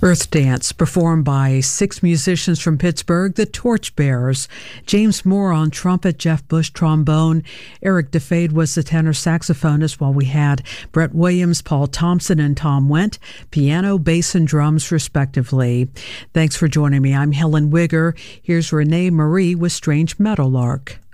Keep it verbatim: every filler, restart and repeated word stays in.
Earth Dance, performed by six musicians from Pittsburgh, the Torchbearers. James Moore on trumpet, Jeff Bush trombone, Eric DeFade was the tenor saxophonist, while we had Brett Williams, Paul Thompson, and Tom Wendt, piano, bass, and drums, respectively. Thanks for joining me. I'm Helen Wigger. Here's Renee Marie with Strange Meadowlark.